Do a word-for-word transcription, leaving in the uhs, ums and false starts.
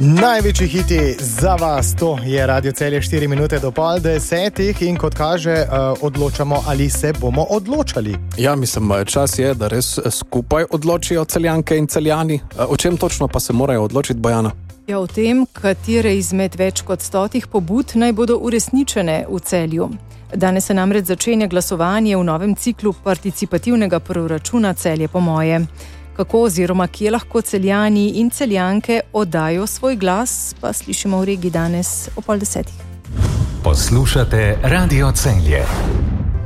Največji hiti za vas, to je Radio Celje štiri minute do pol desetih in kot kaže, odločamo, ali se bomo odločali. Ja, mislim, čas je, da res skupaj odločijo Celjanke in Celjani. O čem točno pa se morajo odločiti, Bojana? Ja, o tem, katere izmed več kot stotih pobud naj bodo uresničene v Celju. Danes se namreč začenja glasovanje v novem ciklu participativnega proračuna Celje po moje. Kako oziroma kje lahko Celjani in Celjanke oddajo svoj glas, pa slišimo v regiji danes o pol desetih. Poslušate Radio Celje.